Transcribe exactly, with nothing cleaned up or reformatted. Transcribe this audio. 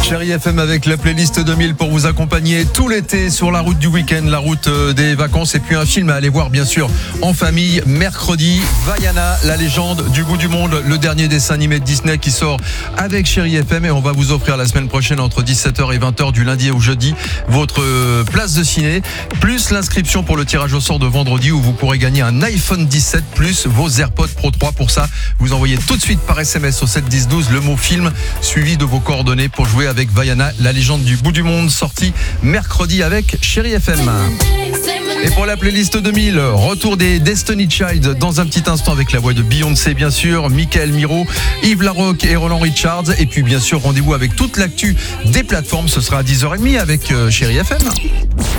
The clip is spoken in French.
Chérie F M avec la playlist deux mille pour vous accompagner tout l'été sur la route du week-end, la route des vacances, et puis un film à aller voir bien sûr en famille mercredi, Vaiana, la légende du bout du monde, le dernier dessin animé de Disney qui sort avec Chérie F M, et on va vous offrir la semaine prochaine entre dix-sept heures et vingt heures du lundi au jeudi votre place de ciné, plus l'inscription pour le tirage au sort de vendredi où vous pourrez gagner un iPhone dix-sept plus vos AirPods Pro trois. Pour ça, vous envoyez tout de suite par S M S au sept dix douze le mot film suivi de vos coordonnées pour jouer avec Vaiana, la légende du bout du monde, sortie mercredi avec Chérie F M. Et pour la playlist deux mille, retour des Destiny Child dans un petit instant avec la voix de Beyoncé bien sûr, Michael Miro, Yves Larocque et Roland Richards. Et puis bien sûr, rendez-vous avec toute l'actu des plateformes, ce sera à dix heures trente avec Chérie F M.